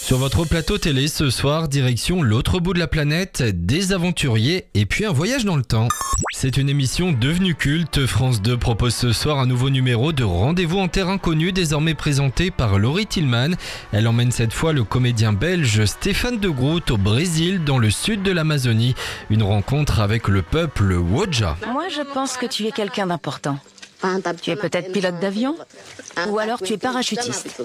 Sur votre plateau télé ce soir, direction l'autre bout de la planète, des aventuriers et puis un voyage dans le temps. C'est une émission devenue culte. France 2 propose ce soir un nouveau numéro de Rendez-vous en terre inconnue, désormais présenté par Laurie Tillman. Elle emmène cette fois le comédien belge Stéphane de Groot au Brésil, dans le sud de l'Amazonie. Une rencontre avec le peuple Woja. Moi, je pense que tu es quelqu'un d'important. Tu es peut-être pilote d'avion, ou alors tu es parachutiste.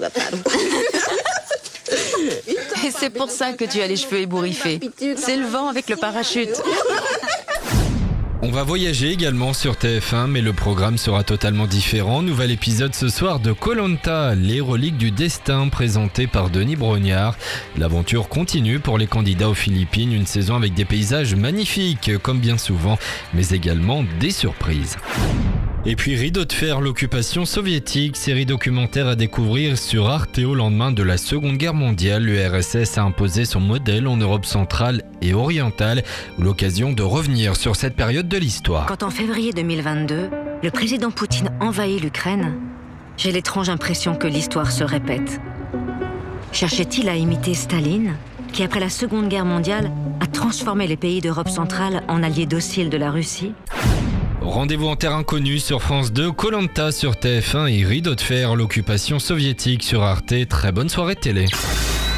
Et c'est pour ça que tu as les cheveux ébouriffés. C'est le vent avec le parachute. On va voyager également sur TF1, mais le programme sera totalement différent. Nouvel épisode ce soir de Koh-Lanta, les reliques du destin, présenté par Denis Brognard. L'aventure continue pour les candidats aux Philippines, une saison avec des paysages magnifiques, comme bien souvent, mais également des surprises. Et puis Rideau de fer, l'occupation soviétique, série documentaire à découvrir sur Arte au lendemain de la Seconde Guerre mondiale. L'URSS a imposé son modèle en Europe centrale et orientale. L'occasion de revenir sur cette période de l'histoire. Quand en février 2022, le président Poutine envahit l'Ukraine, j'ai l'étrange impression que l'histoire se répète. Cherchait-il à imiter Staline, qui après la Seconde Guerre mondiale a transformé les pays d'Europe centrale en alliés dociles de la Russie ? Rendez-vous en terre inconnue sur France 2, Koh-Lanta sur TF1 et Rideau de fer, l'occupation soviétique sur Arte. Très bonne soirée télé.